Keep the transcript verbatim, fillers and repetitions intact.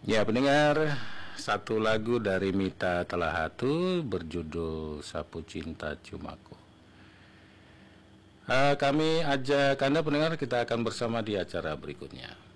Ya, pendengar, satu lagu dari Mita Talahatu berjudul Sapu Cinta Ciumaku. Uh, kami ajak Anda pendengar, kita akan bersama di acara berikutnya.